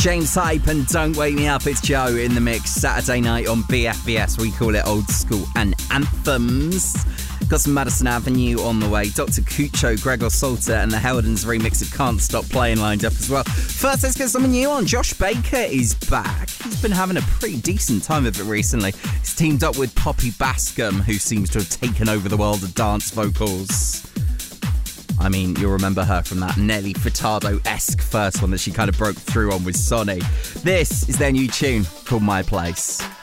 James Hype and Don't Wake Me Up. It's Joe in the mix. Saturday night on BFBS. We call it old school and anthems. Got some Madison Avenue on the way. Dr. Cucho, Gregor Salter and the Heldens remix of Can't Stop Playing lined up as well. First, let's get something new on. Josh Baker is back. He's been having a pretty decent time of it recently. He's teamed up with Poppy Bascom, who seems to have taken over the world of dance vocals. I mean, you'll remember her from that Nelly Furtado-esque first one that she kind of broke through on with Sonny. This is their new tune called My Place.